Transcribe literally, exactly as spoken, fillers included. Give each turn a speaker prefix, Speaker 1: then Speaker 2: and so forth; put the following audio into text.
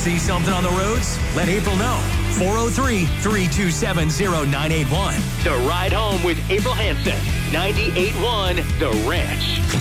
Speaker 1: See something on the roads? Let April know. four oh three, three two seven, oh nine eight one.
Speaker 2: The Ride Home with April Hansen. ninety-eight point one The Ranch.